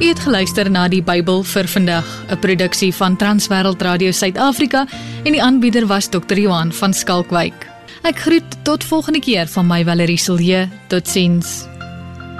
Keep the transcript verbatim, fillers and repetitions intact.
U het geluister na die Bybel vir vandag, 'n produksie van Transwêreld Radio Suid-Afrika en die aanbieder was dokter Johan van Skalkwyk. Ek groet tot volgende keer van my Valerie Silje. Totsiens.